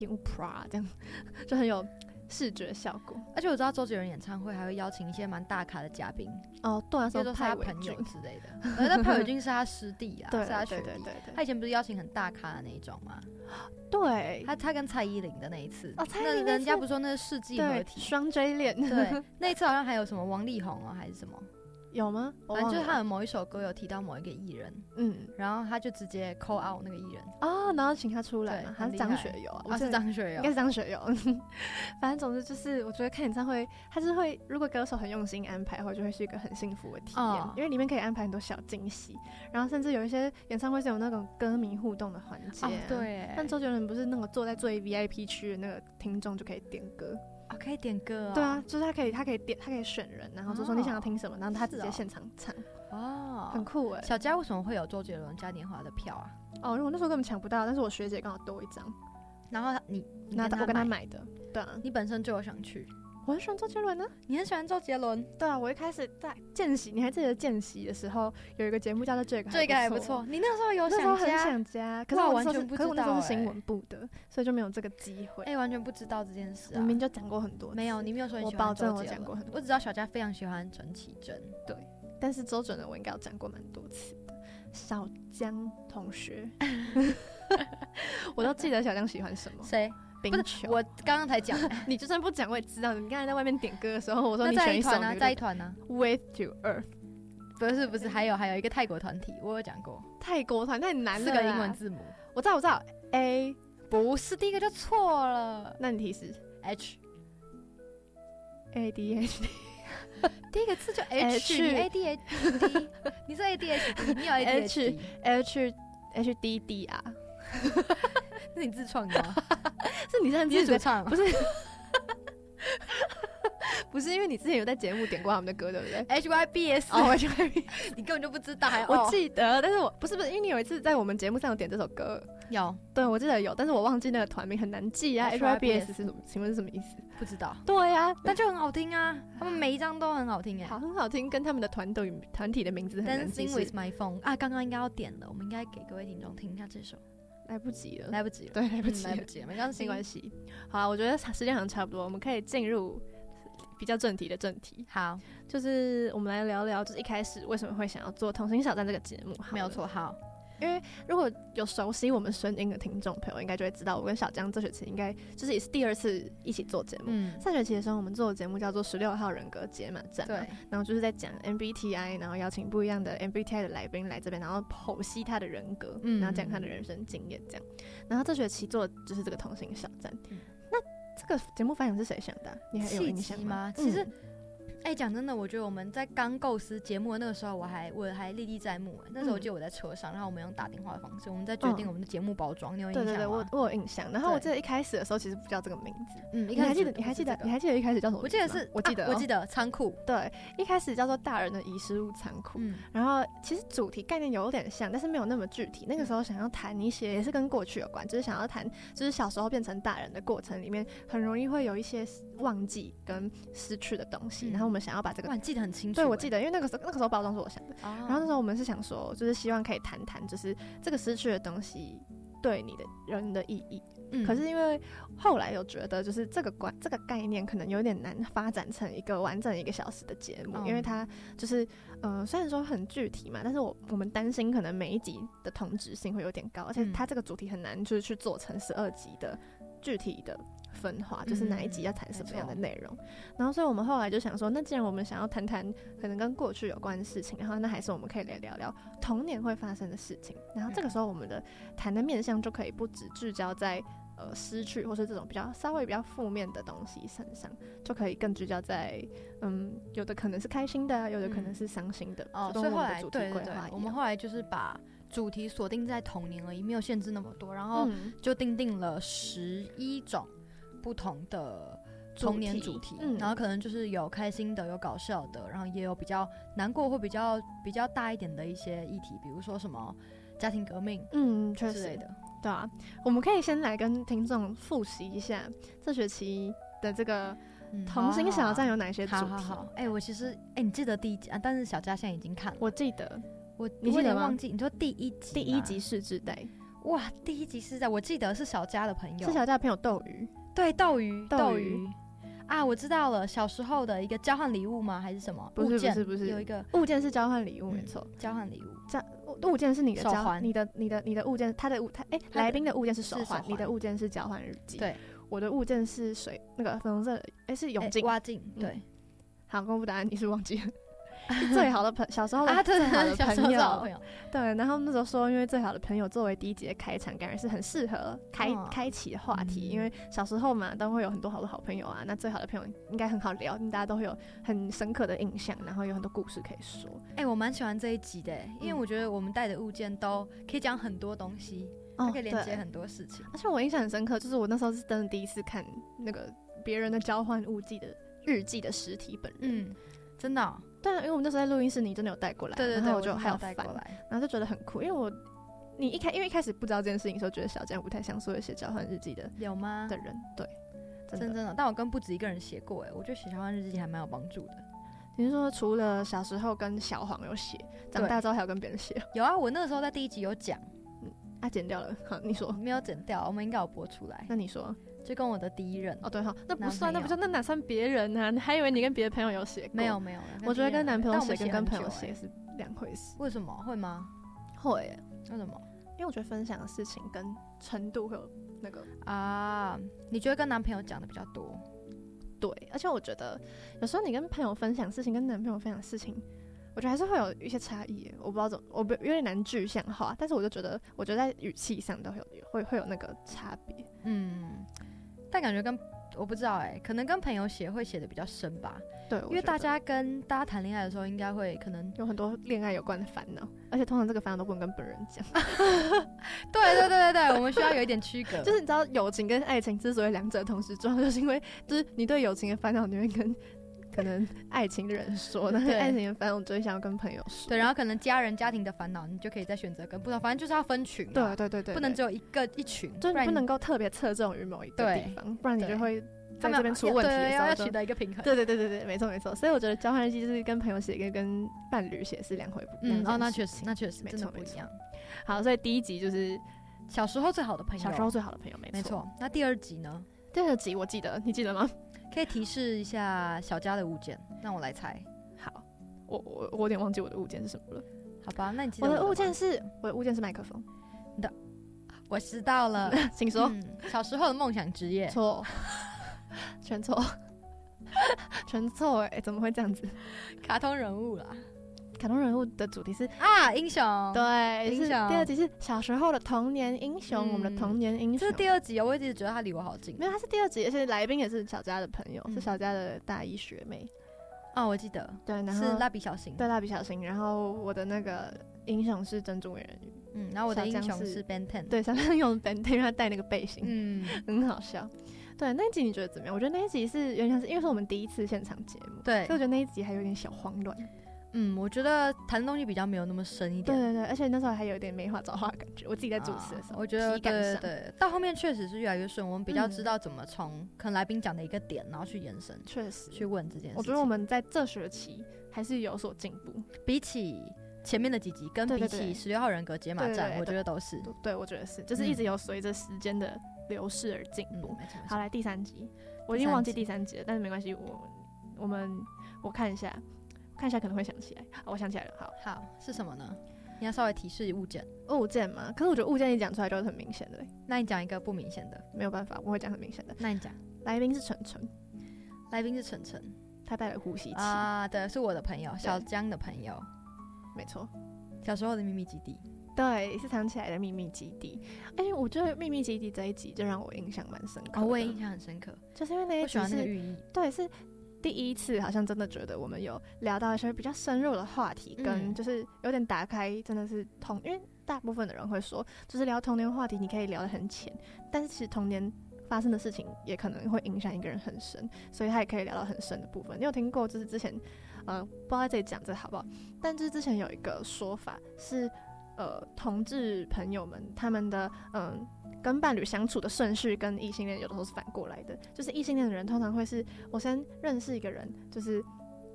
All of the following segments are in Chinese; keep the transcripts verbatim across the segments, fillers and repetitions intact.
烟雾啪这样，就很有视觉效果。 而且我知道周杰伦演唱会还会邀请一些蛮大咖的嘉宾。 哦，对啊， 比如说是他蔡伟俊朋友之类的。而且蔡伟俊是他师弟啊， 对是他学弟。 对对对对他以前不是邀请很大咖的那一种吗？ 对， 他他跟蔡依林的那一次， 哦，蔡依林那人家不说那是世纪合体， 双 J 恋， 对，那一次好像还有什么王力宏哦，还是什么？ 有吗？ 反正就是他的某一首歌有提到某一个艺人， 嗯， 然后他就直接 call out 那个艺人哦，然后请他出来嘛，他是张学友啊， 我是张学友， 应该是张学友。反正总之就是，我觉得看演唱会，他是会如果歌手很用心安排的话，就会是一个很幸福的体验，哦、因为里面可以安排很多小惊喜，然后甚至有一些演唱会是有那种歌迷互动的环节、啊哦， 对。 但周杰伦不是那个坐在最 V I P 区的那个听众就可以点歌。 哦，可以点歌哦。 对啊，就是他可以，他可以点，他可以选人，然后就说你想要听什么，然后他直接现场唱。哦，很酷哎。 小佳为什么会有周杰伦嘉年华的票啊？ 哦，因为我那时候根本抢不到，但是我学姐刚好多一张， 然后你，你那我跟他买的。对啊， 你本身就有想去。 我很喜欢周杰伦呢、啊， 你很喜欢周杰伦？ 对啊，我一开始在见习，你还记得见习的时候有一个节目叫做这个， 这个还不错。你那时候有想加？ 那时候很想加，可是我完全不知道、欸， 可是我那时候是新闻部的，所以就没有这个机会。 哎、欸，完全不知道这件事啊！ 明明就讲过很多次， 没有，你没有说你喜欢周杰伦。 我保证我讲过很多， 我只知道小佳非常喜欢陈绮贞， 对，但是周杰伦我应该有讲过蛮多次的。小江同学，我都记得小江喜欢什么。 谁？ 冰球， 我刚刚才讲， 你就算不讲我也知道。你刚才在外面点歌的时候，我说你选一首啊，在一团呢 ，With to Earth， 不是不是，还有还有一个泰国团体，我有讲过。 泰国团太难了， 四个英文字母， 我知道我知道 ，A 不是第一个就错了， 那你提示 H A D H D， 第一个字就 H， A D H D， 你是 A D H D， 你有 A D H D， H H D D 啊。 是你自创的吗？ 是你认自主唱？ 不是，不是，因为你之前有在节目点过他们的歌，对不对 ？H Y B S， 哦 ，H Y B， 你根本就不知道，还我记得，但是我不是不是，因为你有一次在我们节目上有点这首歌， 有， 对我记得有，但是我忘记那个团名很难记啊。H Y B S 是什么？请问是什么意思？ 不知道。 对呀、啊， 但就很好听啊，他们每一张都很好听哎， 好，很好听，跟他们的团队团体的名字很难记。 Dancing with my phone 啊，刚刚应该要点了，我们应该给各位听众听一下这首。 来不及了， 来不及了， 对，来不及了， 嗯、来不及了，没关系， 没关系。好啦，我觉得时间好像差不多，我们可以进入比较正题的正题。 好， 就是我们来聊聊，就是一开始为什么会想要做《同心小站》这个节目。 没有错，好。 因为如果有熟悉我们声音的听众朋友，应该就会知道，我跟小江这学期应该就是也是第二次一起做节目。嗯，上学期的时候我们做的节目叫做十六号人格解码站，对，然后就是在讲 M B T I， 然后邀请不一样的 M B T I 的来宾来这边，然后剖析他的人格，嗯，然后讲他的人生经验这样。然后这学期做的就是这个同心小站。嗯、那这个节目发想是谁想的、啊？你还有印象吗？ 其实。嗯哎、欸，讲真的，我觉得我们在刚构思节目的那个时候，我还我还历历在目。那时候我记得我在车上，然后我们用打电话的方式，我们在决定我们的节目包装。嗯、你有印象吗？ 对对对，我我有印象。然后我记得一开始的时候其实不叫这个名字， 嗯， 你还记得？你还记得？你还记得一开始叫什么？ 我记得是， 我记得、哦啊，我记得仓库。 对，一开始叫做大人的遗失物仓库。嗯，然后其实主题概念有点像，但是没有那么具体。那个时候想要谈一些也是跟过去有关，就是想要谈，就是小时候变成大人的过程里面，很容易会有一些忘记跟失去的东西。嗯、然后我们想要把这个。 记得很清楚， 对，我记得，因为那个时候那个时候包装是我想的，哦、然后那时候我们是想说，就是希望可以谈谈，就是这个失去的东西对你的人的意义。嗯、可是因为后来有觉得，就是这个观这个概念可能有点难发展成一个完整一个小时的节目，哦、因为它就是呃虽然说很具体嘛，但是我我们担心可能每一集的同质性会有点高，而且它这个主题很难就是去做成十二集的具体的。分化就是哪一集要谈什么样的内容、嗯，然后所以我们后来就想说，那既然我们想要谈谈可能跟过去有关的事情，然后那还是我们可以来聊聊童年会发生的事情。然后这个时候我们的谈的面向就可以不只聚焦在呃失去或是这种比较稍微比较负面的东西身上，就可以更聚焦在嗯有的可能是开心的、啊，有的可能是伤心的。 嗯、哦，所以后来对对对，我们后来就是把主题锁定在童年而已，没有限制那么多，然后就定定了十一种。不同的童年主题，嗯，然后可能就是有开心的，有搞笑的，然后也有比较难过或比较比较大一点的一些议题，比如说什么家庭革命， 嗯，确实之类的。 对啊，我们可以先来跟听众复习一下这学期的这个同心小站有哪些主题。 好好好，哎、欸，我其实哎、欸，你记得第一集啊？但是小佳现在已经看了， 我记得， 我你记得吗？ 忘记你说第一集， 第一集是智代。 哇，第一集是在我记得是小佳的朋友， 是小佳的朋友斗鱼， 对，斗鱼， 斗鱼啊，我知道了，小时候的一个交换礼物吗？还是什么？ 不是不是不是， 有一个物件是交换礼物， 嗯、 没错， 交换礼物。 这物件是你的交环， 你的你的你的物件，他的物他哎，来宾的物件是手环，你的物件是交换日记。 对， 我的物件是水那个粉红色，哎是泳镜、 蛙镜。对、 嗯，好，公布答案，你是忘记了。最好的朋小时候的最好的朋友， 啊、朋友对，然后那时候说，因为最好的朋友作为第一集的开场，感觉是很适合开、哦、开启的话题、嗯，因为小时候嘛，都会有很多好多好朋友啊，那最好的朋友应该很好聊，大家都会有很深刻的印象，然后有很多故事可以说。 哎、欸，我蛮喜欢这一集的，因为我觉得我们带的物件都可以讲很多东西，它、哦、可以连接很多事情。 而且我印象很深刻，就是我那时候是真的第一次看那个别人的交换物记的日记的实体本人， 嗯，真的、哦。 对，因为我们那时候在录音室，你真的有带过来， 对对对， 然后我就还有带过来， 然后就觉得很酷，因为我你一开因为一开始不知道这件事情的时候，觉得小江不太像是会写交换日记的有吗的人，对，真的真的，但我跟不止一个人写过，哎，我觉得写交换日记还蛮有帮助的。 你是说除了小时候跟小黄有写，长大之后还有跟别人写？ 有啊，我那个时候在第一集有讲， 嗯，啊剪掉了，好，你说没有剪掉，我们应该有播出来。 那你说？ 就跟我的第一任哦，对哈，那不算，那不算，那哪算别人啊？你还以为你跟别的朋友有写过？ 没有没有， 我觉得跟男朋友写跟跟朋友写是两回事。 为什么会吗？ 会耶， 为什么？ 因为我觉得分享的事情跟程度会有那个啊。你觉得跟男朋友讲的比较多？ 对，而且我觉得有时候你跟朋友分享事情，跟男朋友分享事情，我觉得还是会有一些差异。我不知道怎么，我有点难具象化，但是我就觉得，我觉得在语气上都会有会会有那个差别。 嗯。但感觉跟我不知道哎、欸，可能跟朋友写会写的比较深吧。 对， 因为大家跟大家谈恋爱的时候，应该会可能有很多恋爱有关的烦恼，而且通常这个烦恼都不能跟本人讲。 对对对对对，我们需要有一点区隔。 就是你知道，友情跟爱情之所以两者同时重要，就是因为就是你对友情的烦恼，你会跟可能爱情的人说，但是爱情的烦恼，我就会想要跟朋友说。 对，然后可能家人、家庭的烦恼，你就可以再选择跟不同，反正就是要分群。 对对对 对， 不能只有一个一群， 就是不能够特别侧重于某一个地方，不然你就会在这边出问题的时候要取得一个平衡。 对对对对对，没错没错。所以我觉得交换日记就是跟朋友写跟跟伴侣写是两回不一样。 嗯，哦，那确实，那确实真的不一样。 好，所以第一集就是小时候最好的朋友， 小时候最好的朋友，没错。那第二集呢？ 第二集我记得，你记得吗？ 可以提示一下小佳的物件，让我来猜。 好，我我我有点忘记我的物件是什么了。 好吧，那你记得我的物件是我的物件是麦克风。 你的，我知道了， 请说、 嗯。小时候的梦想职业， 错，全错，全错哎、欸，怎么会这样子？ 卡通人物啦。 卡通人物的主题是啊，英雄。 对， 英雄。 第二集是小时候的童年英雄，嗯、我们的童年英雄。 这是第二集哦，我一直觉得他离我好近。 没有，他是第二集，而且来宾也是小佳的朋友，嗯、是小佳的大一学妹。 哦，我记得。 对，然后是蜡笔小新。 对，蜡笔小新。然后我的那个英雄是珍珠美人鱼。 嗯，然后我的英雄是 Ben ten。 对，小江用 Ben ten， 因为他戴那个背心， 嗯， 很好笑。对，那一集你觉得怎么样？我觉得那一集是有点像是，因为是我们第一次现场节目， 对， 所以我觉得那一集还有点小慌乱。 嗯，我觉得谈的东西比较没有那么深一点。 对对对，而且那时候还有点没话找话的感觉。我自己在主持的时候，啊、 我觉得对对对，到后面确实是越来越顺，我们比较知道怎么从可能来宾讲的一个点，然后去延伸， 确实去问这件事情。 我觉得我们在这学期还是有所进步， 比起前面的几集，跟比起十六号人格解码战，我觉得都是。 对，对我觉得是，就是一直有随着时间的流逝而进步。 嗯、 好，来第三集，我已经忘记第三集了，但是没关系，我我们我看一下。看一下可能会想起来，好，我想起来了，好， 好是什么呢？你要稍微提示物件， 物件嘛？可是我觉得物件一讲出来就是很明显的、欸。 那你讲一个不明显的， 没有办法，我会讲很明显的。 那你讲， 来宾是晨晨， 来宾是晨晨， 他带了呼吸器啊，对，是我的朋友，小江的朋友， 没错， 小时候的秘密基地， 对，是藏起来的秘密基地。哎、欸，我觉得秘密基地这一集就让我印象蛮深刻的， 哦，我也印象很深刻， 就是因为那一集是我喜欢那个寓意， 对，是。第一次好像真的觉得我们有聊到一些比较深入的话题，跟就是有点打开，真的是童，因为大部分的人会说，就是聊童年话题，你可以聊得很浅，但是其实童年发生的事情也可能会影响一个人很深，所以他也可以聊到很深的部分。你有听过就是之前，呃，不知道在这里讲这好不好？但就是之前有一个说法是，呃，同志朋友们他们的嗯。跟伴侣相处的顺序跟异性恋有的时候是反过来的，就是异性恋的人通常会是我先认识一个人，就是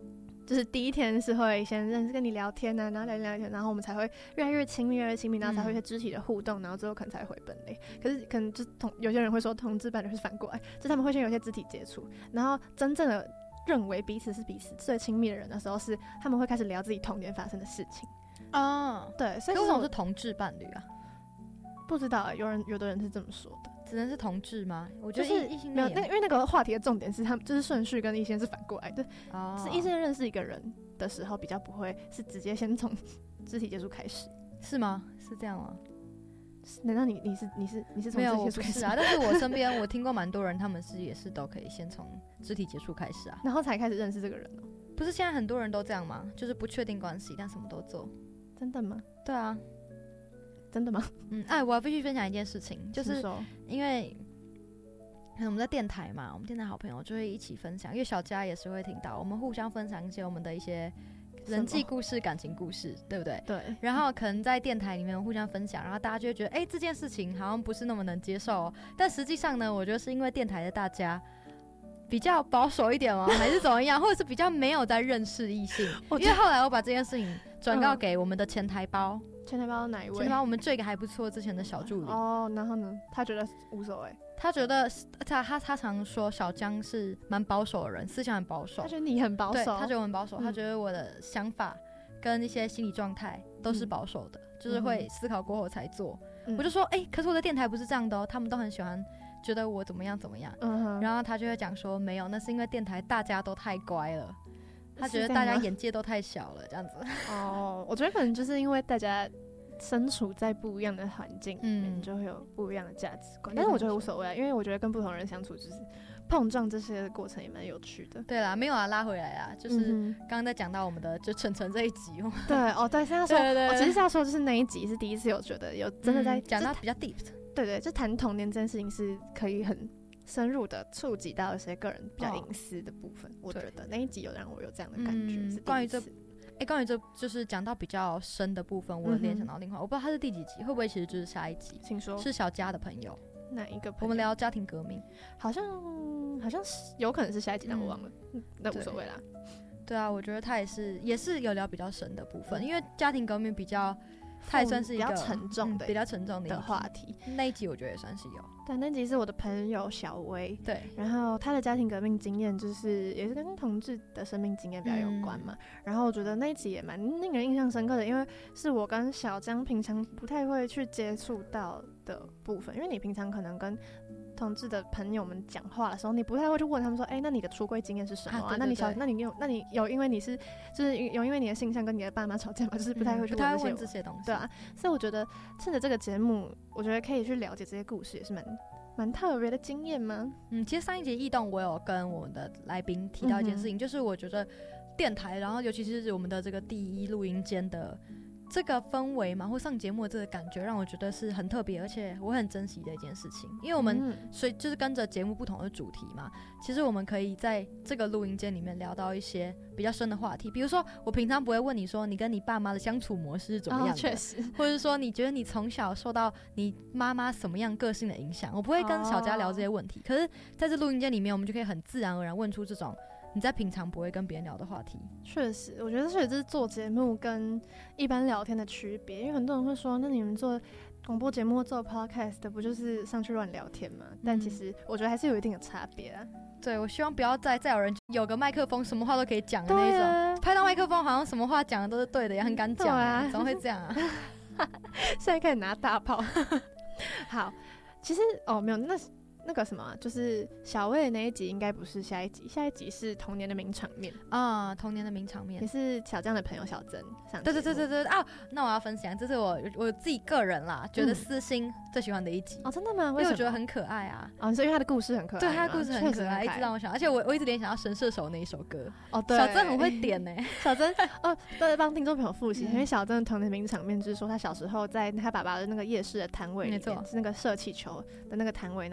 就是第一天是会先认识跟你聊天啊，然后聊聊天，然后我们才会越来越亲密，越来越亲密，然后才会有一些肢体的互动，然后最后可能才会回本垒。可是可能就同有些人会说同志伴侣是反过来，就他们会先有些肢体接触，然后真正的认为彼此是彼此最亲密的人的时候，是他们会开始聊自己童年发生的事情啊。 对，所以为什么是同志伴侣啊？ 不知道、欸，有人有的人是这么说的。 只能是同志吗？我觉得就是异性恋没有，那因为那个话题的重点是他们就是顺序跟异性是反过来的。哦，是异性认识一个人的时候比较不会是直接先从肢体接触开始， 是吗？是这样吗？ 难道你你是你是你是从肢体接触开始？ 没有，我不是啊。但是我身边我听过蛮多人，他们是也是都可以先从肢体接触开始啊， 然后才开始认识这个人哦。 不是现在很多人都这样吗？就是不确定关系，但什么都做。 真的吗？ 对啊。 真的吗？ 嗯，哎，我要必须分享一件事情，就是因为我们在电台嘛，我们电台好朋友就会一起分享，因为小佳也是会听到，我们互相分享一些我们的一些人际故事、感情故事，对不对？ 对。 然后可能在电台里面互相分享，然后大家就会觉得，哎、欸，这件事情好像不是那么能接受、哦，但实际上呢，我觉得是因为电台的大家比较保守一点吗？还是怎么样？或者是比较没有在认识异性？因为后来我把这件事情转告给我们的前台包。嗯， 前台包哪一位？ 前台包我们这个还不错，之前的小助理。 哦，然后呢？他觉得无所谓。 他觉得他他他常说小江是蛮保守的人，思想很保守。 他觉得你很保守。 对，他觉得我很保守、嗯。他觉得我的想法跟一些心理状态都是保守的、嗯，就是会思考过后才做。嗯、我就说，哎、欸，可是我的电台不是这样的哦，他们都很喜欢觉得我怎么样怎么样。嗯、然后他就会讲说，没有，那是因为电台大家都太乖了。他觉得大家眼界都太小了，这样子。哦， 我觉得可能就是因为大家身处在不一样的环境里面、嗯，就会有不一样的价值观。但是我觉得无所谓啊，因为我觉得跟不同人相处，就是碰撞这些过程也蛮有趣的。 对啦，没有啊，拉回来啊，就是刚刚在讲到我们的就晨晨这一集。 对哦，对，现在说，对对对，我其实是要说，就是那一集是第一次有觉得有真的在讲、嗯、到比较 deep。 对对，就谈童年这件事情是可以很深入的触及到一些个人比较隐私的部分、哦，我觉得那一集有让我有这样的感觉。嗯、是关于这，哎、欸，关于这就是讲到比较深的部分，我有联想到另外、嗯，我不知道他是第几集，会不会其实就是下一集？ 请说。 是小佳的朋友。 哪一个朋友？ 我们聊家庭革命， 好像好像是有可能是下一集，但我忘了，嗯、那无所谓啦。 对啊，我觉得他也是也是有聊比较深的部分，因为家庭革命比较。它也算是一个比较沉重的、 嗯、比较沉重的, 的话题。 那一集我觉得也算是有。 对，那集是我的朋友小薇。 对。 然后他的家庭革命经验就是也是跟同志的生命经验比较有关嘛、嗯。然后我觉得那一集也蛮令人印象深刻的，因为是我跟小江平常不太会去接触到的部分，因为你平常可能跟同志的朋友们讲话的时候，你不太会去问他们说，哎、欸，那你的出柜经验是什么啊？啊对对对，那你小，那你有，那你有因为你是，就是有因为你的性向跟你的爸妈吵架吗？就是不太会去问这些、嗯、 不太会问这些东西。 对啊，所以我觉得趁着这个节目，我觉得可以去了解这些故事，也是蛮蛮特别的经验吗？ 嗯，其实上一节异动我有跟我们的来宾提到一件事情、嗯，就是我觉得电台，然后尤其是我们的这个第一录音间的。这个氛围嘛，或上节目的这个感觉，让我觉得是很特别，而且我很珍惜的一件事情。因为我们所以就是跟着节目不同的主题嘛，其实我们可以在这个录音间里面聊到一些比较深的话题。比如说，我平常不会问你说你跟你爸妈的相处模式是怎么样的， 确实， 或者说你觉得你从小受到你妈妈什么样个性的影响，我不会跟小佳聊这些问题。可是在这录音间里面，我们就可以很自然而然问出这种。你在平常不会跟别人聊的话题。 确实，我觉得这也是做节目跟一般聊天的区别，因为很多人会说，那你们做广播节目做 podcast 的不就是上去乱聊天吗、嗯？但其实我觉得还是有一定的差别啊。 对，我希望不要再再有人有个麦克风什么话都可以讲的那种、啊，拍到麦克风好像什么话讲的都是对的，也很敢讲、啊，怎么会这样啊？ 现在开始拿大炮。好，其实哦没有那。那个什么，就是小薇的那一集应该不是下一集，下一集是童年的名场面啊、嗯，童年的名场面， 也是小江的朋友小珍上。 对对对对对啊！那我要分享，这是我我自己个人啦，觉得私心最喜欢的一集、 嗯、哦，真的吗？ 因为我觉得很可爱啊。 哦，是因为他的故事很可爱， 对，他的故事很可爱，一直让我想，而且我我一直联想到神射手那一首歌。 哦，对， 小珍很会点呢、欸。 小珍哦，对，帮听众朋友复习、嗯，因为小珍的童年名场面就是说，他小时候在他爸爸的那个夜市的摊位里面，是那个射气球的那个摊位，然后他小时候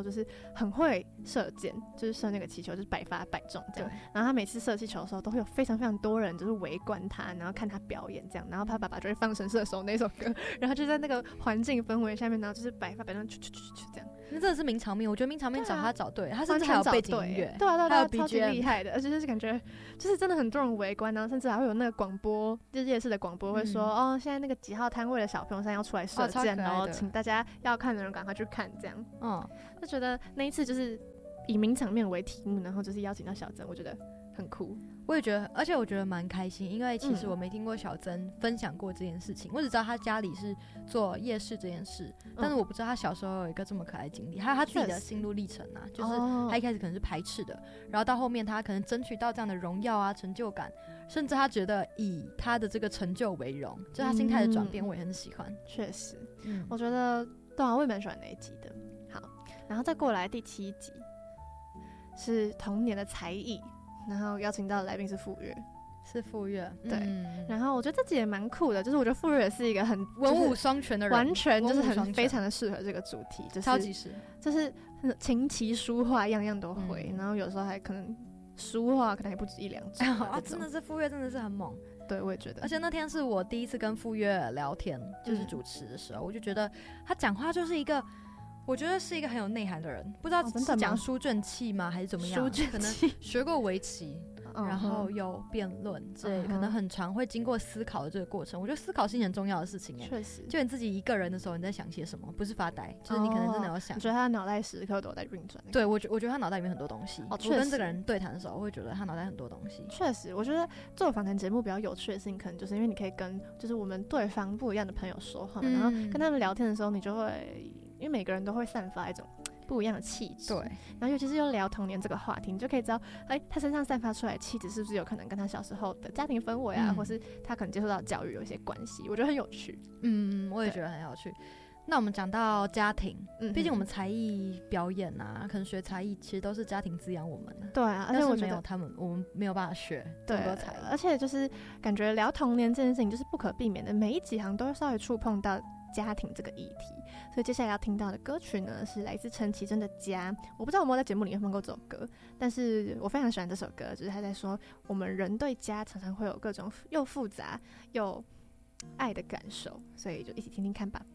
就是很会射箭，就是射那个气球就是百发百中这样。然后他每次射气球的时候都会有非常非常多人就是围观他，然后看他表演这样。然后他爸爸就会放《神射手》那首歌，然后就在那个环境氛围下面，然后就是百发百中，去去去去这样。 那真的是名场面，我觉得名场面找他找对，他甚至还有背景音乐， 对啊对啊， 还有 B G M， 超级厉害的，而且就是感觉就是真的很多人围观，然后甚至还会有那个广播，就是夜市的广播会说、嗯、哦，现在那个几号摊位的小朋友现在要出来射箭，然后请大家要看的人赶快去看，这样，嗯，就觉得那一次就是以名场面为题目，然后就是邀请到小曾，我觉得很酷。 我也觉得，而且我觉得蛮开心，因为其实我没听过小曾分享过这件事情，嗯、我只知道他家里是做夜市这件事，嗯、但是我不知道他小时候有一个这么可爱的经历，还有他自己的心路历程啊，就是他一开始可能是排斥的，然后到后面他可能争取到这样的荣耀啊、成就感，甚至他觉得以他的这个成就为荣，就他心态的转变，我也很喜欢。 确、嗯、实，嗯，我觉得对啊，我也蛮喜欢那一集的。好，然后再过来第七集是童年的才艺。然后邀请到的来宾是傅岳， 是傅岳， 对、 嗯。 然后我觉得这集也蛮酷的，就是我觉得傅岳也是一个很文武双全的人， 完全就是很非常的适合这个主题，就是超级是， 就是琴棋书画样样都会、嗯，然后有时候还可能书画可能还不止一两种、 啊。真的是傅岳真的是很猛， 对我也觉得。 而且那天是我第一次跟傅岳聊天，就是主持的时候，嗯、我就觉得他讲话就是一个。我觉得是一个很有内涵的人，不知道是讲书卷气吗，还是怎么样？可能学过围棋，然后有辩论之类，可能很常会经过思考的这个过程。我觉得思考是一件很重要的事情， 确实。 就你自己一个人的时候，你在想些什么？不是发呆，就是你可能真的要想。 我觉得他的脑袋时刻都在运转。 对，我觉我觉得他脑袋里面很多东西。我跟这个人对谈的时候，我会觉得他脑袋很多东西。 确实，我觉得做访谈节目比较有趣的事情，可能就是因为你可以跟就是我们对方不一样的朋友说话，嗯、然后跟他们聊天的时候，你就会。因为每个人都会散发一种不一样的气质， 对。 然后尤其是又聊童年这个话题，你就可以知道，哎、欸，他身上散发出来的气质是不是有可能跟他小时候的家庭氛围啊、嗯，或是他可能接受到教育有一些关系？我觉得很有趣。 嗯，我也觉得很有趣。那我们讲到家庭，嗯，毕竟我们才艺表演啊，可能学才艺其实都是家庭滋养我们的。 对啊，而且我觉得没有他们，我们没有办法学这么多才艺。 而且就是感觉聊童年这件事情就是不可避免的，每一集好像都会稍微触碰到家庭这个议题。所以接下来要听到的歌曲呢，是来自陈绮贞的《家》。我不知道有没有在节目里面放过这首歌，但是我非常喜欢这首歌，就是他在说我们人对家常常会有各种又复杂又爱的感受，所以就一起听听看吧。